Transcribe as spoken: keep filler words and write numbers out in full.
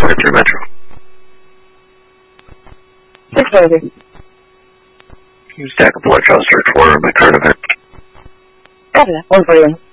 twenty-three Metro. six thirty. Stack of blood draw search warrant by card event. Copy that. One for you.